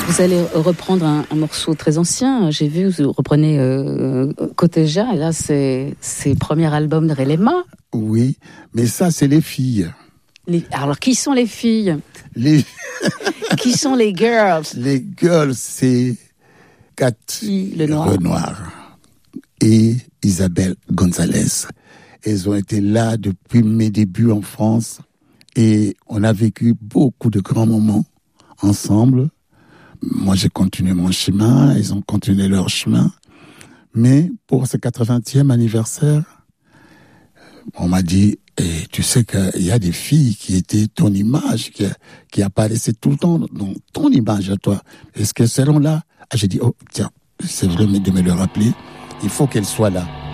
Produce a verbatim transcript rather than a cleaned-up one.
Vous allez reprendre un, un morceau très ancien. J'ai vu, vous reprenez euh, Coteja, et là, c'est c'est le premier album de Relema. Oui, mais ça, c'est les filles. Les, alors, qui sont les filles? Les... Qui sont les girls? Les girls, c'est Cathy Lenoir. Renoir et Isabelle Gonzalez. Elles ont été là depuis mes débuts en France et on a vécu beaucoup de grands moments ensemble. Moi, j'ai continué mon chemin, ils ont continué leur chemin. Mais pour ce quatre-vingtième anniversaire, on m'a dit, et tu sais qu'il y a des filles qui étaient ton image, qui, qui apparaissaient tout le temps dans ton image à toi. Est-ce qu'elles seront là? Ah, j'ai dit, oh, tiens, c'est vrai de me le rappeler. Il faut qu'elles soient là.